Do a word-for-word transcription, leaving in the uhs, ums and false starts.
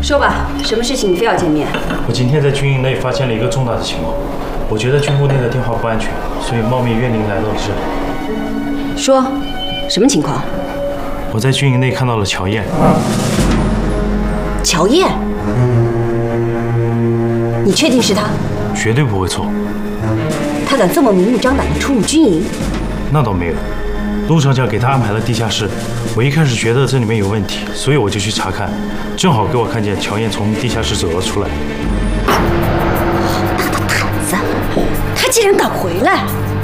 说吧，什么事情你非要见面？ 我今天在军营内发现了一个重大的情况，我觉得军部内的电话不安全，所以冒昧约您来到了这里。 说，什么情况？ 我在军营内看到了乔燕。 乔燕？你确定是他？ 绝对不会错。 他敢这么明目张胆地出入军营？ 那倒没有。 陆上将给他安排了地下室，我一开始觉得这里面有问题，所以我就去查看，正好给我看见乔燕从地下室走了出来。 好大的胆子！他竟然敢回来！